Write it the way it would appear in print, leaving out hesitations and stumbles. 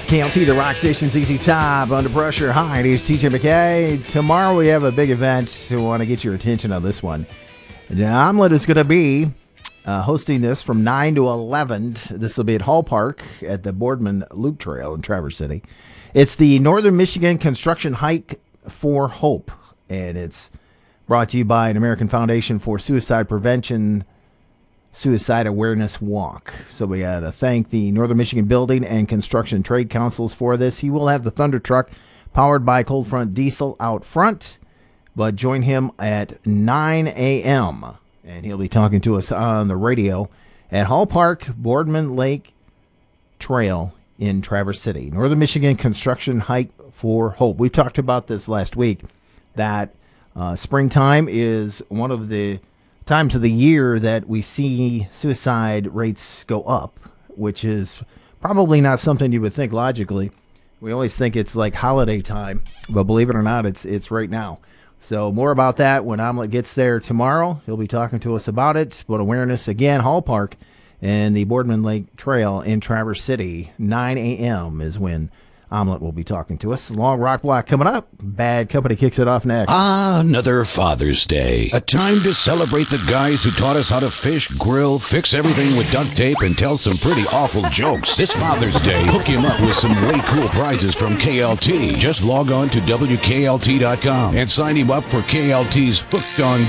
KLT, the rock station's easy top, under pressure. Hi, it is TJ McKay. Tomorrow we have a big event, so we want to get your attention on this one. The Omelet is going to be hosting this from 9 to 11. This will be at Hall Park at the Boardman Loop Trail in Traverse City. It's the Northern Michigan Construction Hike for Hope, and it's brought to you by an American Foundation for Suicide Prevention Suicide Awareness Walk. So we got to thank the Northern Michigan Building and Construction Trade Councils for this. He will have the Thunder Truck powered by Cold Front Diesel out front, but join him at 9 a.m. and he'll be talking to us on the radio at Hall Park, Boardman Lake Trail in Traverse City. Northern Michigan Construction Hike for Hope. We talked about this last week, that springtime is one of the times of the year that we see suicide rates go up, which is probably not something you would think logically. We always think it's like holiday time, but believe it or not, it's right now. So more about that when Omelet gets there tomorrow. He'll be talking to us about it. But awareness, again, Hall Park and the Boardman Lake Trail in Traverse City, 9 a.m. is when Omelet will be talking to us. Long Rock Block coming up. Bad Company kicks it off next. Another Father's Day. A time to celebrate the guys who taught us how to fish, grill, fix everything with duct tape, and tell some pretty awful jokes. This Father's Day, hook him up with some way cool prizes from KLT. Just log on to WKLT.com and sign him up for KLT's Hooked on